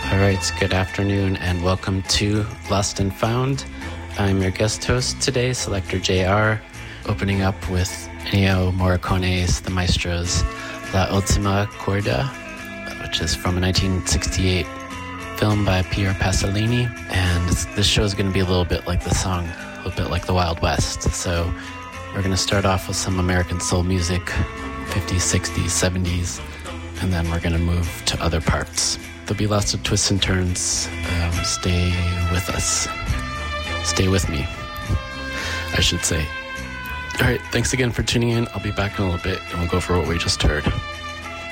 All right, good afternoon and welcome to Lost and Found. I'm your guest host today, Selector JR, opening up with Ennio Morricone's The Maestro's La Ultima Corda, which is from a 1968 film by Pier Pasolini. And this show is going to be a little bit like the song, a little bit like the Wild West. So we're going to start off with some American soul music, 50s, 60s, 70s, and then we're going to move to other parts. There'll be lots of twists and turns. Stay with us. Stay with me, I should say. All right, thanks again for tuning in. I'll be back in a little bit, and we'll go for what we just heard.